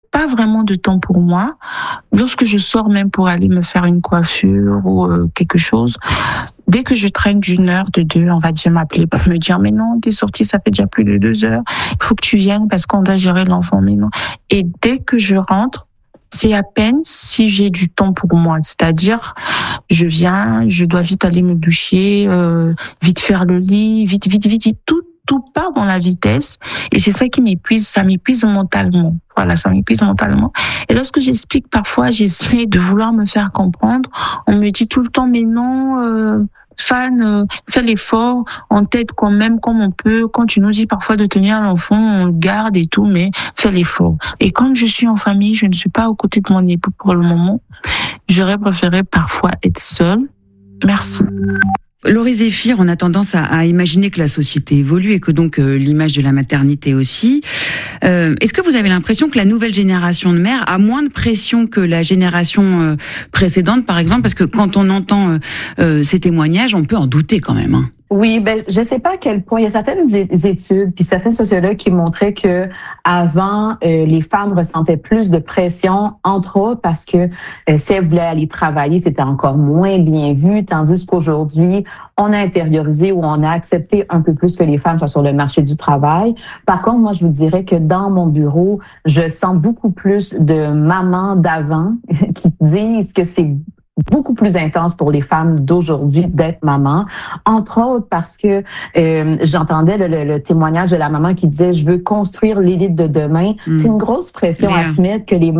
pas vraiment de temps pour moi. Lorsque je sors même pour aller me faire une coiffure ou quelque chose, dès que je traîne d'une heure, de deux, on va dire m'appeler pour me dire mais non, t'es sortie, ça fait déjà plus de 2 heures, il faut que tu viennes parce qu'on doit gérer l'enfant, mais non. Et dès que je rentre, c'est à peine si j'ai du temps pour moi. C'est-à-dire, je viens, je dois vite aller me doucher, vite faire le lit, vite, tout part dans la vitesse. Et c'est ça qui m'épuise, ça m'épuise mentalement. Voilà, ça m'épuise mentalement. Et lorsque j'explique, parfois, j'essaie de vouloir me faire comprendre. On me dit tout le temps, mais non, Fan, fais l'effort, on t'aide quand même comme on peut. Quand tu nous dis parfois de tenir l'enfant, on le garde et tout, mais fais l'effort. Et quand je suis en famille, je ne suis pas aux côtés de mon époux pour le moment. J'aurais préféré parfois être seule. Merci. Laurie Zéphir, on a tendance à imaginer que la société évolue et que donc l'image de la maternité aussi. Est-ce que vous avez l'impression que la nouvelle génération de mères a moins de pression que la génération précédente, par exemple? Parce que quand on entend ces témoignages, on peut en douter quand même, hein. Oui, je sais pas à quel point il y a certaines études puis certains sociologues qui montraient que avant les femmes ressentaient plus de pression, entre autres parce que si elles voulaient aller travailler, c'était encore moins bien vu, tandis qu'aujourd'hui, on a intériorisé ou on a accepté un peu plus que les femmes soient sur le marché du travail. Par contre, moi, je vous dirais que dans mon bureau, je sens beaucoup plus de mamans d'avant qui disent que c'est beaucoup plus intense pour les femmes d'aujourd'hui d'être maman, entre autres parce que j'entendais le témoignage de la maman qui disait « je veux construire l'élite de demain ». C'est une grosse pression à se mettre que les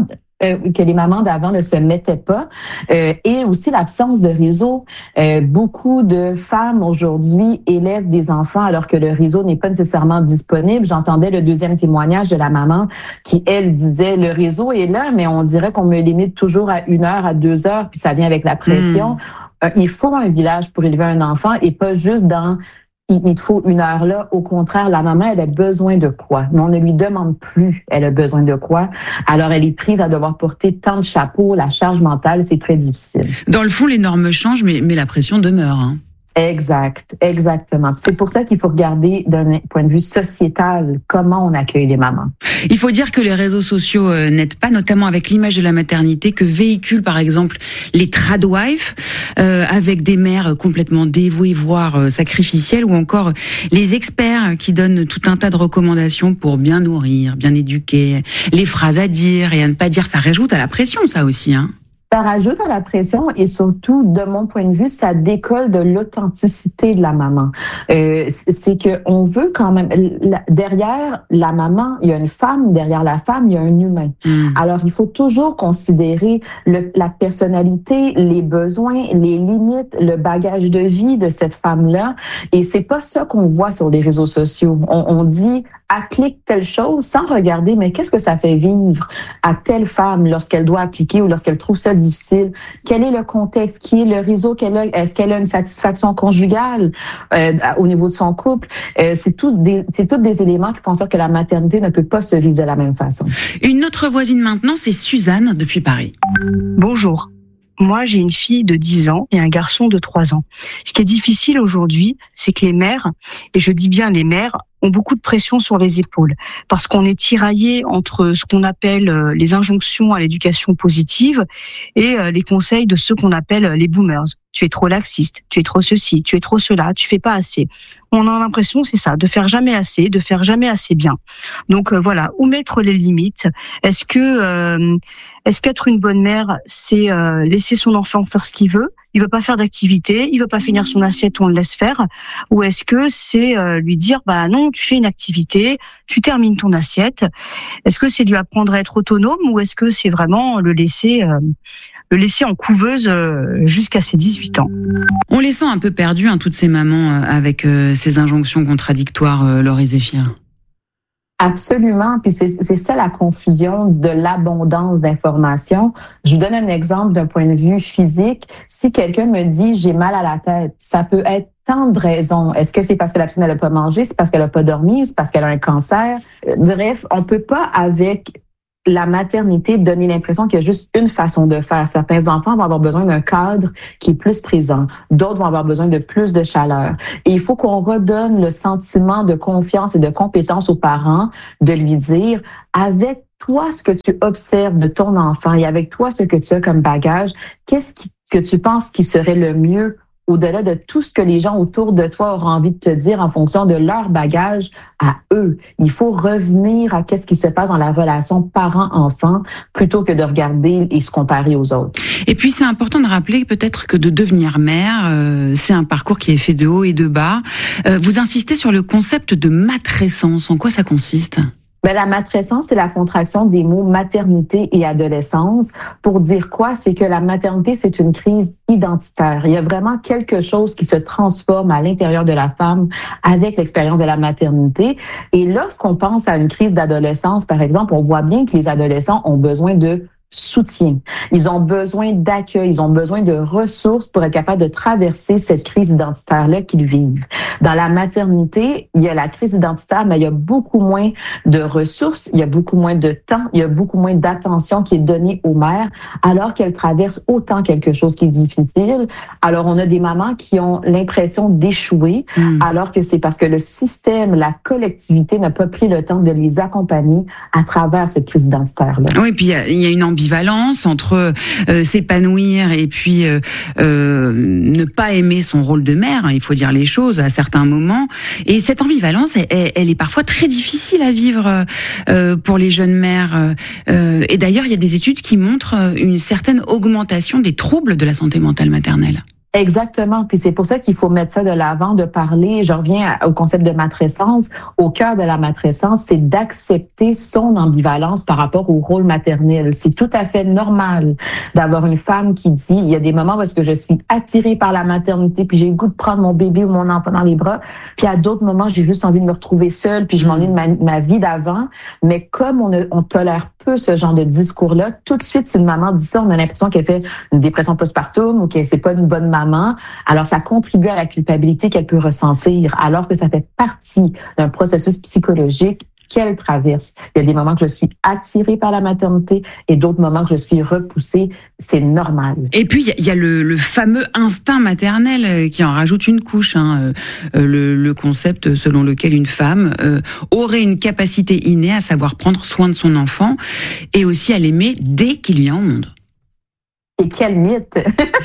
mamans d'avant ne se mettaient pas. Et aussi l'absence de réseau. Beaucoup de femmes aujourd'hui élèvent des enfants alors que le réseau n'est pas nécessairement disponible. J'entendais le deuxième témoignage de la maman qui, elle, disait le réseau est là, mais on dirait qu'on me limite toujours à 1 heure, à 2 heures, puis ça vient avec la pression. Il faut un village pour élever un enfant et pas juste dans il te faut 1 heure là. Au contraire, la maman, elle a besoin de quoi? Mais on ne lui demande plus, elle a besoin de quoi. Alors, elle est prise à devoir porter tant de chapeaux. La charge mentale, c'est très difficile. Dans le fond, les normes changent, mais la pression demeure, hein. Exactement. C'est pour ça qu'il faut regarder d'un point de vue sociétal comment on accueille les mamans. Il faut dire que les réseaux sociaux n'aident pas, notamment avec l'image de la maternité que véhiculent par exemple les tradwives, avec des mères complètement dévouées, voire sacrificielles, ou encore les experts qui donnent tout un tas de recommandations pour bien nourrir, bien éduquer, les phrases à dire et à ne pas dire. Ça rajoute à la pression, ça aussi, hein. Ça rajoute à la pression et surtout, de mon point de vue, ça décolle de l'authenticité de la maman. C'est que on veut quand même derrière la maman, il y a une femme, derrière la femme, il y a un humain. Alors, il faut toujours considérer la personnalité, les besoins, les limites, le bagage de vie de cette femme-là. Et c'est pas ça qu'on voit sur les réseaux sociaux. On dit applique telle chose sans regarder, mais qu'est-ce que ça fait vivre à telle femme lorsqu'elle doit appliquer ou lorsqu'elle trouve ça difficile? Quel est le contexte? Qui est le réseau qu'elle a? Est-ce qu'elle a une satisfaction conjugale au niveau de son couple? C'est tous des éléments qui font en sorte que la maternité ne peut pas se vivre de la même façon. Une autre voisine maintenant, c'est Suzanne depuis Paris. Bonjour. Moi, j'ai une fille de 10 ans et un garçon de 3 ans. Ce qui est difficile aujourd'hui, c'est que les mères, et je dis bien les mères, ont beaucoup de pression sur les épaules parce qu'on est tiraillé entre ce qu'on appelle les injonctions à l'éducation positive et les conseils de ceux qu'on appelle les boomers. Tu es trop laxiste, tu es trop ceci, tu es trop cela, tu fais pas assez. On a l'impression, c'est ça, de faire jamais assez, de faire jamais assez bien. Donc voilà, où mettre les limites? Est-ce qu'être une bonne mère, c'est laisser son enfant faire ce qu'il veut? Il veut pas faire d'activité, il veut pas finir son assiette, on le laisse faire. Ou est-ce que c'est lui dire, bah non, tu fais une activité, tu termines ton assiette. Est-ce que c'est lui apprendre à être autonome ou est-ce que c'est vraiment le laisser en couveuse jusqu'à ses 18 ans. On les sent un peu perdus, hein, toutes ces mamans, avec ces injonctions contradictoires, Laurie Zéphir. Absolument, puis c'est ça la confusion de l'abondance d'informations. Je vous donne un exemple d'un point de vue physique. Si quelqu'un me dit j'ai mal à la tête, ça peut être tant de raisons. Est-ce que c'est parce que la petite n'a pas mangé, c'est parce qu'elle n'a pas dormi, c'est parce qu'elle a un cancer? Bref, on peut pas avec la maternité donner l'impression qu'il y a juste une façon de faire. Certains enfants vont avoir besoin d'un cadre qui est plus présent. D'autres vont avoir besoin de plus de chaleur. Et il faut qu'on redonne le sentiment de confiance et de compétence aux parents, de lui dire, avec toi, ce que tu observes de ton enfant et avec toi, ce que tu as comme bagage, que tu penses qui serait le mieux au-delà de tout ce que les gens autour de toi auront envie de te dire en fonction de leur bagage à eux. Il faut revenir à qu'est-ce qui se passe dans la relation parent-enfant plutôt que de regarder et se comparer aux autres. Et puis, c'est important de rappeler peut-être que de devenir mère, c'est un parcours qui est fait de haut et de bas. Vous insistez sur le concept de matrescence. En quoi ça consiste ? La matrescence, c'est la contraction des mots maternité et adolescence. Pour dire quoi? C'est que la maternité, c'est une crise identitaire. Il y a vraiment quelque chose qui se transforme à l'intérieur de la femme avec l'expérience de la maternité. Et lorsqu'on pense à une crise d'adolescence, par exemple, on voit bien que les adolescents ont besoin de soutien. Ils ont besoin d'accueil, ils ont besoin de ressources pour être capables de traverser cette crise identitaire-là qu'ils vivent. Dans la maternité, il y a la crise identitaire, mais il y a beaucoup moins de ressources, il y a beaucoup moins de temps, il y a beaucoup moins d'attention qui est donnée aux mères, alors qu'elles traversent autant quelque chose qui est difficile. Alors, on a des mamans qui ont l'impression d'échouer, alors que c'est parce que le système, la collectivité n'a pas pris le temps de les accompagner à travers cette crise identitaire-là. Oui, puis il y a une ambivalence entre s'épanouir et puis ne pas aimer son rôle de mère, il faut dire les choses à certains moments. Et cette ambivalence, elle est parfois très difficile à vivre pour les jeunes mères. Et d'ailleurs, il y a des études qui montrent une certaine augmentation des troubles de la santé mentale maternelle. Exactement. Puis c'est pour ça qu'il faut mettre ça de l'avant, de parler. Je reviens au concept de matrescence. Au cœur de la matrescence, c'est d'accepter son ambivalence par rapport au rôle maternel. C'est tout à fait normal d'avoir une femme qui dit, il y a des moments où est-ce que je suis attirée par la maternité, puis j'ai le goût de prendre mon bébé ou mon enfant dans les bras. Puis à d'autres moments, j'ai juste envie de me retrouver seule, puis je m'ennuie de ma vie d'avant. Mais comme on tolère peu ce genre de discours-là, tout de suite, si une maman dit ça, on a l'impression qu'elle fait une dépression postpartum ou que c'est pas une bonne maman. Alors, ça contribue à la culpabilité qu'elle peut ressentir, alors que ça fait partie d'un processus psychologique qu'elle traverse. Il y a des moments que je suis attirée par la maternité et d'autres moments que je suis repoussée. C'est normal. Et puis, il y a le fameux instinct maternel qui en rajoute une couche. Le concept selon lequel une femme aurait une capacité innée à savoir prendre soin de son enfant et aussi à l'aimer dès qu'il vient au monde. Et quel mythe!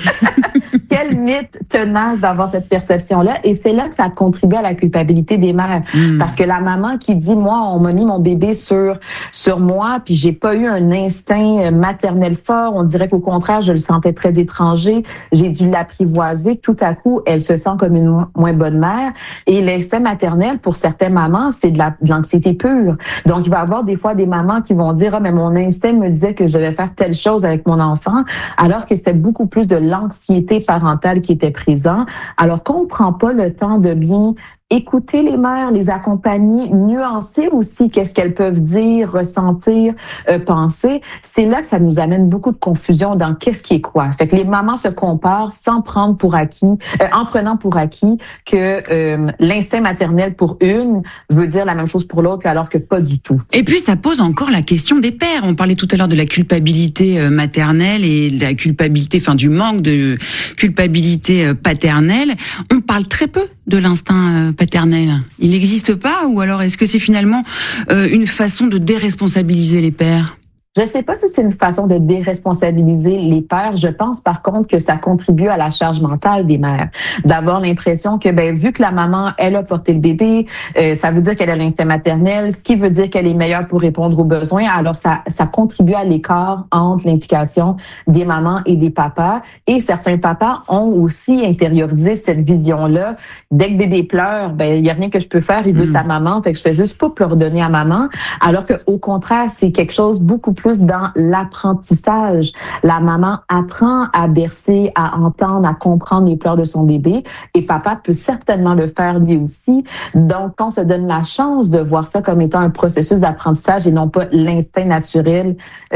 Quel mythe tenace d'avoir cette perception-là. Et c'est là que ça contribue à la culpabilité des mères. Parce que la maman qui dit, moi, on m'a mis mon bébé sur moi, puis j'ai pas eu un instinct maternel fort. On dirait qu'au contraire, je le sentais très étranger. J'ai dû l'apprivoiser. Tout à coup, elle se sent comme une moins bonne mère. Et l'instinct maternel, pour certaines mamans, c'est de l'anxiété pure. Donc, il va y avoir des fois des mamans qui vont dire, mais mon instinct me disait que je devais faire telle chose avec mon enfant, alors que c'était beaucoup plus de l'anxiété parentale qui était présent. Alors qu'on ne prend pas le temps de bien écouter les mères, les accompagner, nuancer aussi qu'est-ce qu'elles peuvent dire, ressentir, penser, c'est là que ça nous amène beaucoup de confusion dans qu'est-ce qui est quoi. Fait que les mamans se comparent sans prendre pour acquis, en prenant pour acquis que l'instinct maternel pour une veut dire la même chose pour l'autre, alors que pas du tout. Et puis ça pose encore la question des pères. On parlait tout à l'heure de la culpabilité maternelle et de la culpabilité, enfin du manque de culpabilité paternelle. On parle très peu de l'instinct paternel. Il n'existe pas, ou alors est-ce que c'est finalement une façon de déresponsabiliser les pères ? Je ne sais pas si c'est une façon de déresponsabiliser les pères. Je pense par contre que ça contribue à la charge mentale des mères. D'avoir l'impression que, vu que la maman, elle a porté le bébé, ça veut dire qu'elle a l'instinct maternel, ce qui veut dire qu'elle est meilleure pour répondre aux besoins. Alors, ça contribue à l'écart entre l'implication des mamans et des papas. Et certains papas ont aussi intériorisé cette vision-là. Dès que bébé pleure, il y a rien que je peux faire, il veut sa maman, fait que je fais juste pas leur donner à maman. Alors que, au contraire, c'est quelque chose beaucoup plus dans l'apprentissage. La maman apprend à bercer, à entendre, à comprendre les pleurs de son bébé et papa peut certainement le faire lui aussi. Donc, on se donne la chance de voir ça comme étant un processus d'apprentissage et non pas l'instinct naturel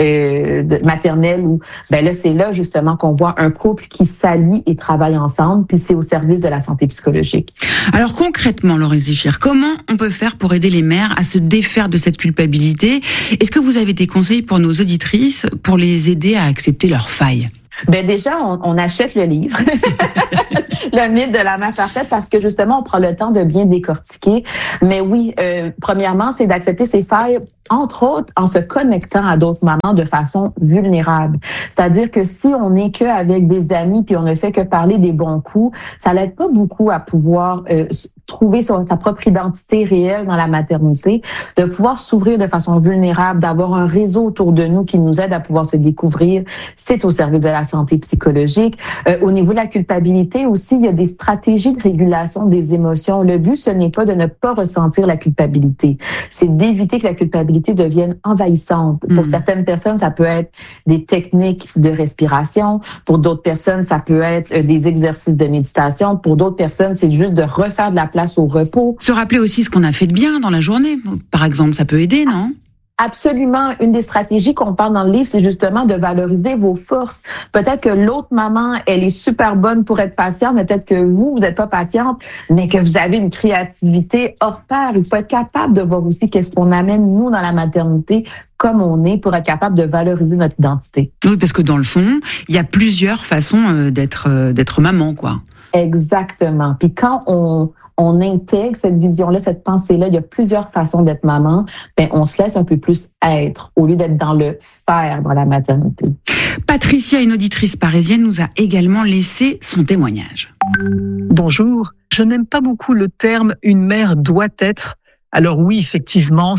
maternel où, là, c'est là justement qu'on voit un couple qui s'allie et travaille ensemble, puis c'est au service de la santé psychologique. Alors concrètement, Laurence Zéchir, comment on peut faire pour aider les mères à se défaire de cette culpabilité ? Est-ce que vous avez des conseils pour nos auditrices pour les aider à accepter leurs failles ? Ben déjà, on achète le livre, Le mythe de la mère parfaite, parce que justement, on prend le temps de bien décortiquer. Mais oui, premièrement, c'est d'accepter ses failles, entre autres en se connectant à d'autres mamans de façon vulnérable. C'est-à-dire que si on n'est qu'avec des amis puis on ne fait que parler des bons coups, ça l'aide pas beaucoup à pouvoir trouver sa propre identité réelle dans la maternité, de pouvoir s'ouvrir de façon vulnérable, d'avoir un réseau autour de nous qui nous aide à pouvoir se découvrir. C'est au service de la santé psychologique. Au niveau de la culpabilité aussi, il y a des stratégies de régulation des émotions. Le but, ce n'est pas de ne pas ressentir la culpabilité. C'est d'éviter que la culpabilité devienne envahissante. Pour certaines personnes, ça peut être des techniques de respiration. Pour d'autres personnes, ça peut être des exercices de méditation. Pour d'autres personnes, c'est juste de refaire de la place au repos. Se rappeler aussi ce qu'on a fait de bien dans la journée, par exemple, ça peut aider, non? Absolument. Une des stratégies qu'on parle dans le livre, c'est justement de valoriser vos forces. Peut-être que l'autre maman, elle est super bonne pour être patiente, mais peut-être que vous n'êtes pas patiente, mais que vous avez une créativité hors pair. Il faut être capable de voir aussi qu'est-ce qu'on amène, nous, dans la maternité, comme on est, pour être capable de valoriser notre identité. Oui, parce que dans le fond, il y a plusieurs façons d'être maman, quoi. Exactement. Puis quand on intègre cette vision-là, cette pensée-là, il y a plusieurs façons d'être maman, ben on se laisse un peu plus être au lieu d'être dans le faire dans la maternité. Patricia, une auditrice parisienne, nous a également laissé son témoignage. Bonjour, je n'aime pas beaucoup le terme « une mère doit être ». Alors oui, effectivement,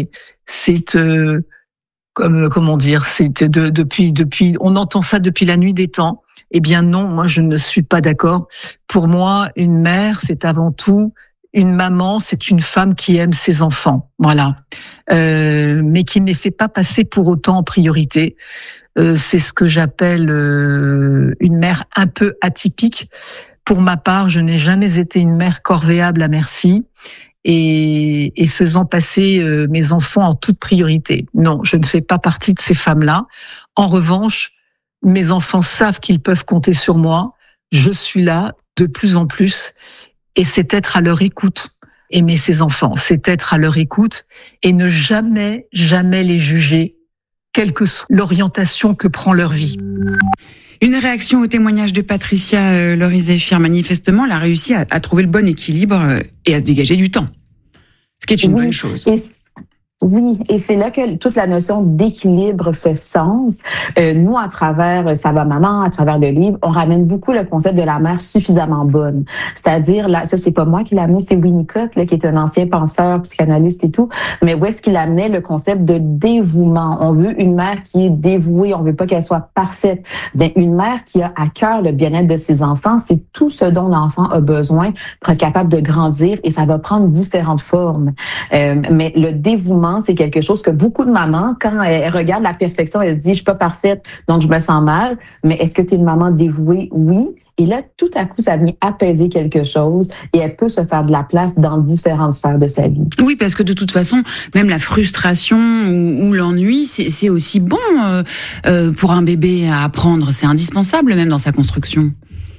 depuis, on entend ça depuis la nuit des temps. Eh bien non, moi je ne suis pas d'accord. Pour moi, une mère, c'est avant tout une maman, c'est une femme qui aime ses enfants, voilà, mais qui ne les fait pas passer pour autant en priorité. C'est ce que j'appelle une mère un peu atypique. Pour ma part, je n'ai jamais été une mère corvéable à merci et faisant passer mes enfants en toute priorité. Non, je ne fais pas partie de ces femmes-là. En revanche, mes enfants savent qu'ils peuvent compter sur moi. Je suis là de plus en plus et c'est être à leur écoute. Aimer ses enfants, c'est être à leur écoute et ne jamais les juger, quelle que soit l'orientation que prend leur vie. Une réaction au témoignage de Patricia Lorizé-Fir. Manifestement, elle a réussi à trouver le bon équilibre et à se dégager du temps. Ce qui est une bonne chose. Oui, et c'est là que toute la notion d'équilibre fait sens. Nous, à travers Ça va maman, à travers le livre, on ramène beaucoup le concept de la mère suffisamment bonne. C'est-à-dire, là, ça c'est pas moi qui l'ai amené, c'est Winnicott, là, qui est un ancien penseur, psychanalyste et tout, mais où est-ce qu'il amenait le concept de dévouement. On veut une mère qui est dévouée, on veut pas qu'elle soit parfaite. Ben, une mère qui a à cœur le bien-être de ses enfants, c'est tout ce dont l'enfant a besoin pour être capable de grandir et ça va prendre différentes formes. Mais le dévouement, c'est quelque chose que beaucoup de mamans, quand elles regardent la perfection, elles se disent « je suis pas parfaite, donc je me sens mal ». Mais est-ce que tu es une maman dévouée? Oui. Et là, tout à coup, ça vient apaiser quelque chose et elle peut se faire de la place dans différentes sphères de sa vie. Oui, parce que de toute façon, même la frustration ou l'ennui, c'est aussi bon pour un bébé à apprendre. C'est indispensable même dans sa construction.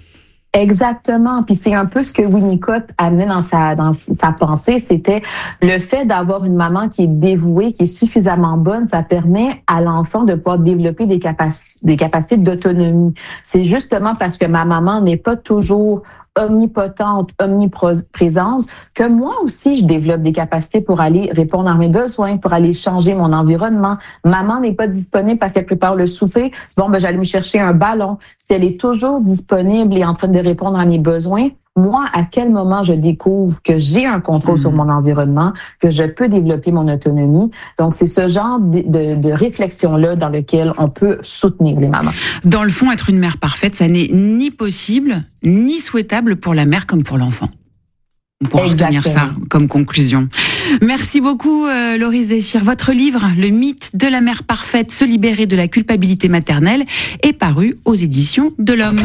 Exactement. Puis c'est un peu ce que Winnicott amenait dans sa pensée, c'était le fait d'avoir une maman qui est dévouée, qui est suffisamment bonne, ça permet à l'enfant de pouvoir développer des capacités d'autonomie. C'est justement parce que ma maman n'est pas toujours omnipotente, omniprésente, que moi aussi, je développe des capacités pour aller répondre à mes besoins, pour aller changer mon environnement. Maman n'est pas disponible parce qu'elle prépare le souper. Bon, ben, j'allais me chercher un ballon. Si elle est toujours disponible et en train de répondre à mes besoins, moi, à quel moment je découvre que j'ai un contrôle sur mon environnement, que je peux développer mon autonomie. Donc, c'est ce genre de réflexion-là dans lequel on peut soutenir les mamans. Dans le fond, être une mère parfaite, ça n'est ni possible, ni souhaitable pour la mère comme pour l'enfant. On pourra retenir ça comme conclusion. Merci beaucoup, Lorizé-Fir. Votre livre, Le mythe de la mère parfaite, se libérer de la culpabilité maternelle, est paru aux éditions de l'Homme.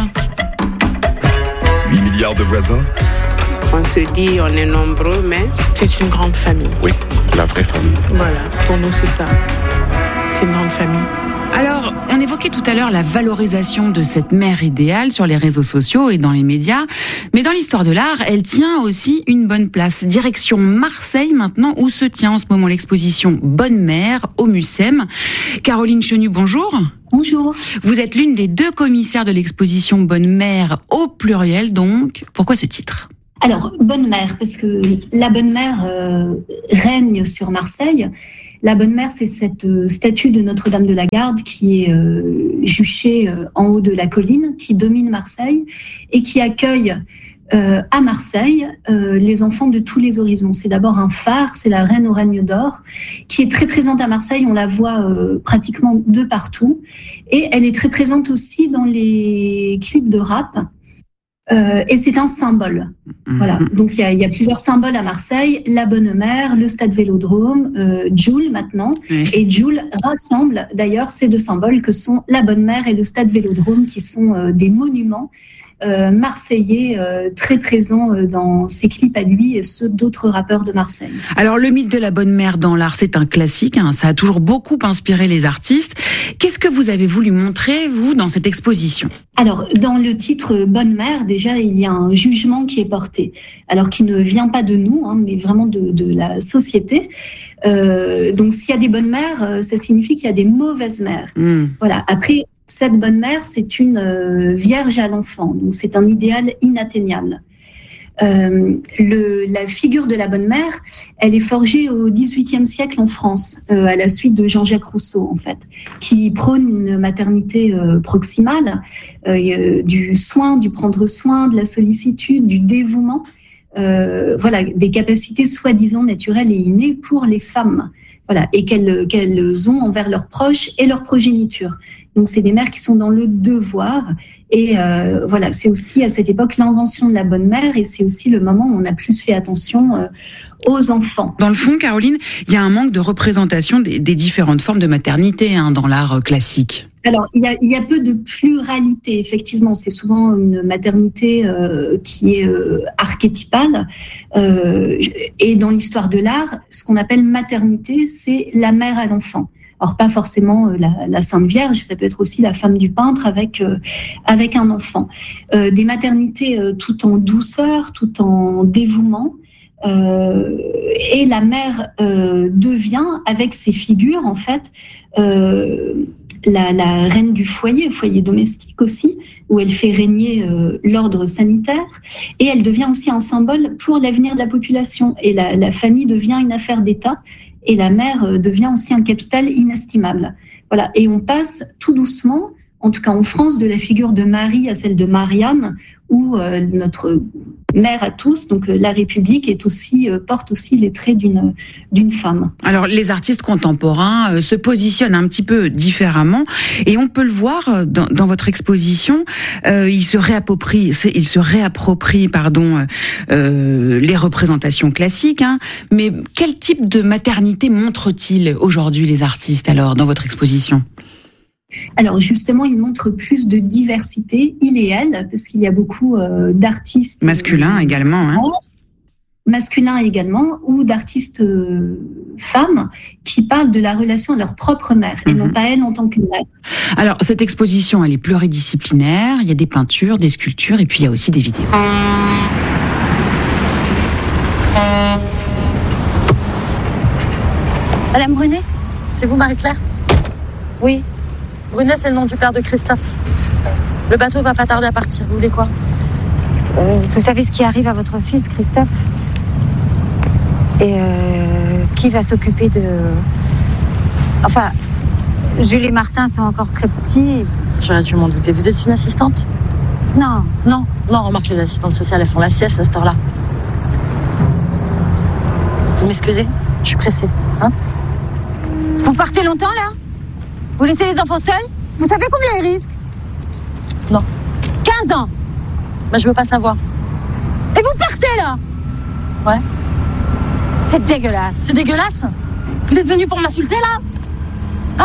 8 milliards de voisins. On se dit on est nombreux, mais c'est une grande famille. Oui, la vraie famille. Voilà, pour nous c'est ça. C'est une grande famille. Alors, on évoquait tout à l'heure la valorisation de cette mère idéale sur les réseaux sociaux et dans les médias. Mais dans l'histoire de l'art, elle tient aussi une bonne place. Direction Marseille maintenant, où se tient en ce moment l'exposition Bonne Mère au Mucem. Caroline Chenu, bonjour. Bonjour. Vous êtes l'une des 2 commissaires de l'exposition Bonne Mère au pluriel, donc. Pourquoi ce titre ? Alors, Bonne Mère, parce que la Bonne Mère règne sur Marseille. La Bonne Mère, c'est cette statue de Notre-Dame de la Garde qui est juchée en haut de la colline, qui domine Marseille et qui accueille à Marseille les enfants de tous les horizons. C'est d'abord un phare, c'est la reine au règne d'or, qui est très présente à Marseille, on la voit pratiquement de partout. Et elle est très présente aussi dans les clips de rap. Et c'est un symbole. Voilà. Donc il y a plusieurs symboles à Marseille, la Bonne Mère, le stade Vélodrome, Joule maintenant. Et Joule rassemble d'ailleurs ces 2 symboles que sont la Bonne Mère et le stade Vélodrome, qui sont des monuments marseillais très présents dans ses clips à lui et ceux d'autres rappeurs de Marseille. Alors le mythe de la bonne mère dans l'art, c'est un classique, ça a toujours beaucoup inspiré les artistes. Qu'est-ce que vous avez voulu montrer, vous, dans cette exposition ? Alors, dans le titre Bonne Mère, déjà, il y a un jugement qui est porté. Alors, qui ne vient pas de nous, mais vraiment de la société. Donc, s'il y a des bonnes mères, ça signifie qu'il y a des mauvaises mères. Voilà. Après, cette bonne mère, c'est une vierge à l'enfant. Donc, c'est un idéal inatteignable. La figure de la bonne mère, elle est forgée au XVIIIe siècle en France, à la suite de Jean-Jacques Rousseau, en fait, qui prône une maternité proximale, du soin, du prendre soin, de la sollicitude, du dévouement, voilà, des capacités soi-disant naturelles et innées pour les femmes, voilà, et qu'elles ont envers leurs proches et leur progéniture. Donc, c'est des mères qui sont dans le devoir. Et voilà, c'est aussi à cette époque l'invention de la bonne mère, et c'est aussi le moment où on a plus fait attention aux enfants. Dans le fond, Caroline, il y a un manque de représentation des différentes formes de maternité dans l'art classique. Alors, il y a peu de pluralité, effectivement. C'est souvent une maternité qui est archétypale. Et dans l'histoire de l'art, ce qu'on appelle maternité, c'est la mère à l'enfant. Alors, pas forcément la Sainte Vierge, ça peut être aussi la femme du peintre avec un enfant. Des maternités tout en douceur, tout en dévouement. Et la mère devient, avec ses figures, en fait, la reine du foyer domestique aussi, où elle fait régner l'ordre sanitaire, et elle devient aussi un symbole pour l'avenir de la population. Et la famille devient une affaire d'État, et la mère devient aussi un capital inestimable. Voilà. Et on passe tout doucement, en tout cas en France, de la figure de Marie à celle de Marianne, où notre mère à tous, donc la République, porte aussi les traits d'une femme. Alors les artistes contemporains se positionnent un petit peu différemment, et on peut le voir dans votre exposition. Ils se réapproprient les représentations classiques. Mais quel type de maternité montrent-ils aujourd'hui les artistes alors dans votre exposition ? Alors justement, il montre plus de diversité, il et elle, parce qu'il y a beaucoup d'artistes masculins également, masculins également, ou d'artistes femmes qui parlent de la relation à leur propre mère et non pas elle en tant que mère. Alors cette exposition, elle est pluridisciplinaire. Il y a des peintures, des sculptures, et puis il y a aussi des vidéos. Madame Brunet, c'est vous Marie-Claire ? Oui. Brunet, c'est le nom du père de Christophe. Le bateau va pas tarder à partir. Vous voulez quoi ? Vous savez ce qui arrive à votre fils, Christophe ? Et qui va s'occuper de... Enfin, Julie et Martin sont encore très petits. J'aurais dû m'en douter. Vous êtes une assistante ? Non. Non, remarque, les assistantes sociales, elles font la sieste à cette heure-là. Vous m'excusez ? Je suis pressée. Vous partez longtemps, là ? Vous laissez les enfants seuls ? Vous savez combien ils risquent ? Non. 15 ans. Mais je veux pas savoir. Et vous partez, là ? Ouais. C'est dégueulasse. C'est dégueulasse ? Vous êtes venus pour m'insulter, là ?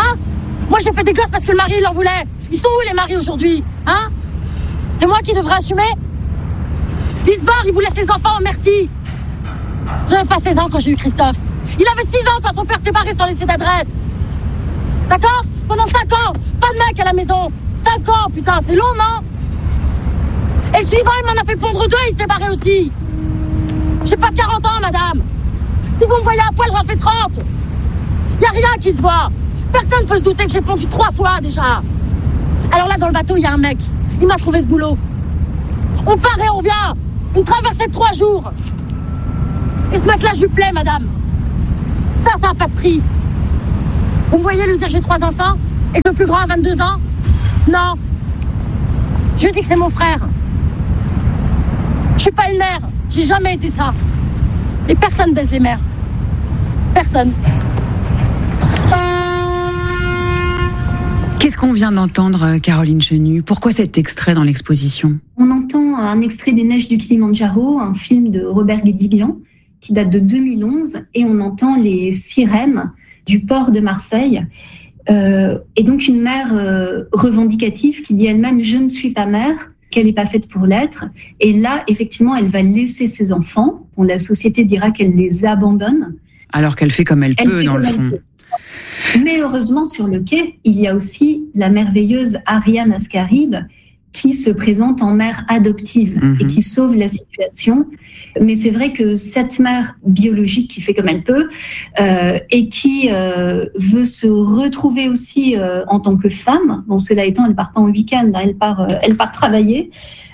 Moi, j'ai fait des gosses parce que le mari, il en voulait. Ils sont où, les maris, aujourd'hui ? C'est moi qui devrais assumer ? Lisbonne, il vous laisse les enfants, merci. J'avais pas 16 ans quand j'ai eu Christophe. Il avait 6 ans quand son père s'est barré sans laisser d'adresse. D'accord ? Pendant 5 ans, mecs à la maison. 5 ans, putain, c'est long, non? Et le suivant, il m'en a fait pondre 2 et il s'est barré aussi. J'ai pas 40 ans, madame. Si vous me voyez à poil, j'en fais 30. Y a rien qui se voit. Personne peut se douter que j'ai pondu 3 fois déjà. Alors là, dans le bateau, il y a un mec. Il m'a trouvé ce boulot. On part et on vient. Une traversée de 3 jours. Et ce mec-là, je lui plais, madame. Ça a pas de prix. Vous me voyez lui dire que j'ai 3 enfants et que le plus grand a 22 ans? Non. Je lui dis que c'est mon frère. Je suis pas une mère. J'ai jamais été ça. Et personne baise les mères. Personne. Qu'est-ce qu'on vient d'entendre, Caroline Chenu? Pourquoi cet extrait dans l'exposition? On entend un extrait des Neiges du Kilimandjaro, un film de Robert Guédiguian, qui date de 2011, et on entend les sirènes du port de Marseille. Et donc une mère revendicative qui dit elle-même « je ne suis pas mère », qu'elle n'est pas faite pour l'être. Et là, effectivement, elle va laisser ses enfants. Bon, la société dira qu'elle les abandonne. Alors qu'elle fait comme elle peut, dans le fond. Mais heureusement, sur le quai, il y a aussi la merveilleuse Ariane Ascaride qui se présente en mère adoptive et qui sauve la situation. Mais c'est vrai que cette mère biologique qui fait comme elle peut et qui veut se retrouver aussi en tant que femme, bon, cela étant, elle part pas en week-end, hein, elle part travailler,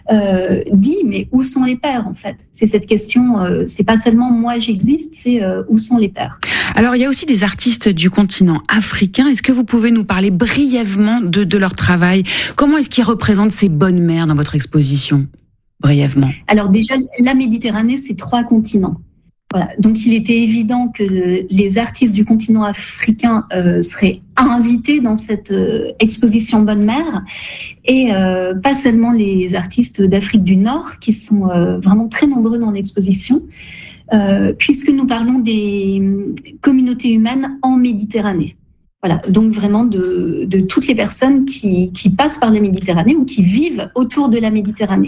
dit mais où sont les pères en fait? C'est cette question, c'est pas seulement moi j'existe, c'est où sont les pères? Alors il y a aussi des artistes du continent africain. Est-ce que vous pouvez nous parler brièvement de leur travail? Comment est-ce qu'ils représentent ces bonnes mères dans votre exposition? Brièvement. Alors déjà, la Méditerranée, c'est 3 continents. Voilà. Donc il était évident que les artistes du continent africain seraient invités dans cette exposition Bonne Mère, et pas seulement les artistes d'Afrique du Nord, qui sont vraiment très nombreux dans l'exposition, puisque nous parlons des communautés humaines en Méditerranée. Voilà, donc vraiment de toutes les personnes qui passent par la Méditerranée ou qui vivent autour de la Méditerranée.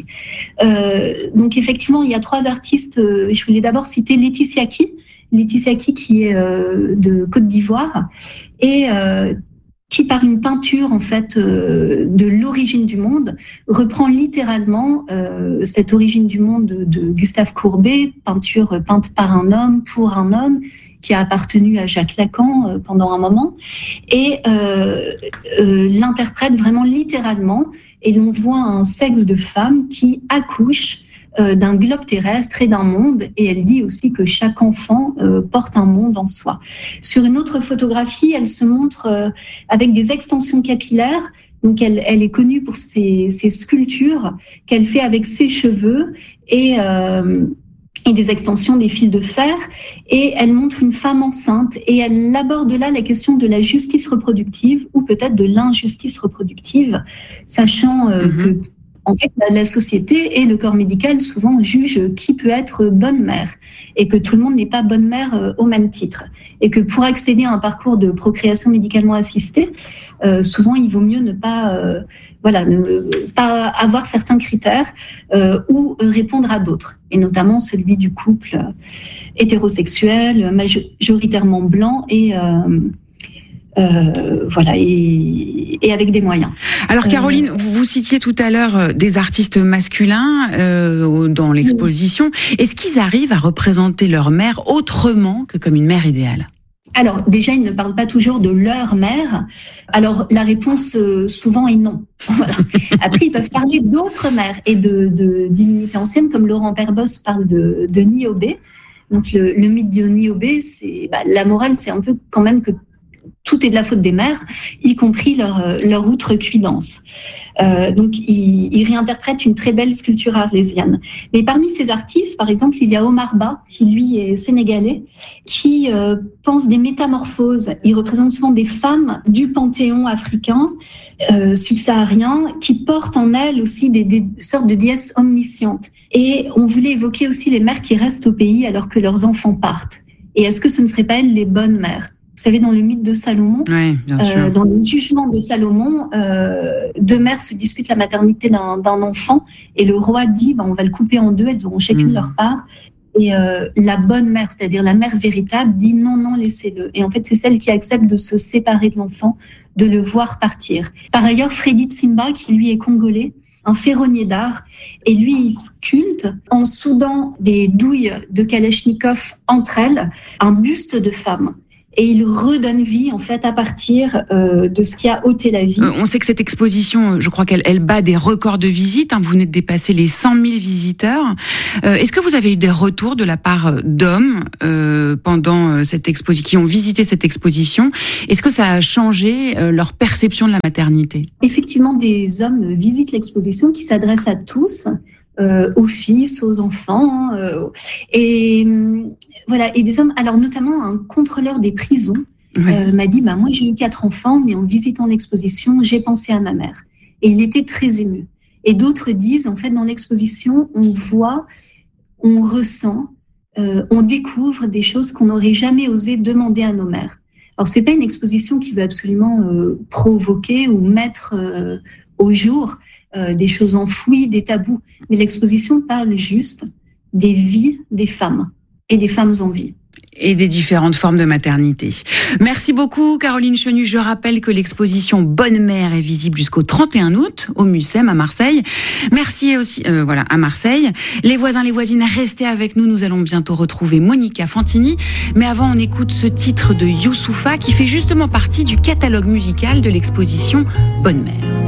Donc effectivement, il y a 3 artistes. Je voulais d'abord citer Laetitia Ki qui est de Côte d'Ivoire et qui par une peinture en fait de l'origine du monde reprend littéralement cette origine du monde de Gustave Courbet, peinture peinte par un homme pour un homme, qui a appartenu à Jacques Lacan pendant un moment, et l'interprète vraiment littéralement, et l'on voit un sexe de femme qui accouche d'un globe terrestre et d'un monde, et elle dit aussi que chaque enfant porte un monde en soi. Sur une autre photographie, elle se montre avec des extensions capillaires. Donc elle est connue pour ses sculptures qu'elle fait avec ses cheveux et des extensions des fils de fer, et elle montre une femme enceinte, et elle aborde là la question de la justice reproductive, ou peut-être de l'injustice reproductive, sachant que en fait, la société et le corps médical souvent jugent qui peut être bonne mère, et que tout le monde n'est pas bonne mère au même titre, et que pour accéder à un parcours de procréation médicalement assistée, souvent il vaut mieux ne pas avoir certains critères ou répondre à d'autres, et notamment celui du couple hétérosexuel, majoritairement blanc et avec des moyens. Alors Caroline, vous citiez tout à l'heure des artistes masculins dans l'exposition. Est-ce qu'ils arrivent à représenter leur mère autrement que comme une mère idéale? Alors déjà, ils ne parlent pas toujours de leur mère. Alors la réponse souvent est non. Voilà. Après, ils peuvent parler d'autres mères et de divinités anciennes, comme Laurent Perbos parle de Niobé. Donc le mythe de Niobé, c'est la morale, c'est un peu quand même que tout est de la faute des mères, y compris leur outrecuidance. Donc, il réinterprète une très belle sculpture arlésienne. Mais parmi ces artistes, par exemple, il y a Omar Ba, qui lui est sénégalais, qui pense des métamorphoses. Il représente souvent des femmes du panthéon africain, subsaharien, qui portent en elles aussi des sortes de déesses omniscientes. Et on voulait évoquer aussi les mères qui restent au pays alors que leurs enfants partent. Et est-ce que ce ne seraient pas elles les bonnes mères? Vous savez, dans le mythe de Salomon, dans le jugement de Salomon, 2 mères se disputent la maternité d'un enfant, et le roi dit on va le couper en 2, elles auront chacune leur part. Et la bonne mère, c'est-à-dire la mère véritable, dit non, laissez-le. Et en fait, c'est celle qui accepte de se séparer de l'enfant, de le voir partir. Par ailleurs, Freddy Tsimba, qui lui est congolais, un ferronnier d'art, et lui, il sculpte, en soudant des douilles de Kalachnikov entre elles, un buste de femme. Et il redonne vie, en fait, à partir de ce qui a ôté la vie. On sait que cette exposition, je crois qu'elle bat des records de visites. Vous venez de dépasser les 100 000 visiteurs. Est-ce que vous avez eu des retours de la part d'hommes pendant cette exposition, qui ont visité cette exposition? Est-ce que ça a changé leur perception de la maternité? Effectivement, des hommes visitent l'exposition qui s'adresse à tous. Aux fils, aux enfants, et voilà, et des hommes. Alors notamment un contrôleur des prisons m'a dit moi j'ai eu 4 enfants, mais en visitant l'exposition j'ai pensé à ma mère, et il était très ému. Et d'autres disent en fait dans l'exposition on voit, on ressent, on découvre des choses qu'on n'aurait jamais osé demander à nos mères. Alors c'est pas une exposition qui veut absolument provoquer ou mettre au jour des choses enfouies, des tabous. Mais l'exposition parle juste des vies des femmes et des femmes en vie. Et des différentes formes de maternité. Merci beaucoup Caroline Chenu. Je rappelle que l'exposition Bonne Mère est visible jusqu'au 31 août au Mucem à Marseille. Merci aussi à Marseille. Les voisins, les voisines, restez avec nous. Nous allons bientôt retrouver Monica Fantini. Mais avant, on écoute ce titre de Youssoupha qui fait justement partie du catalogue musical de l'exposition Bonne Mère.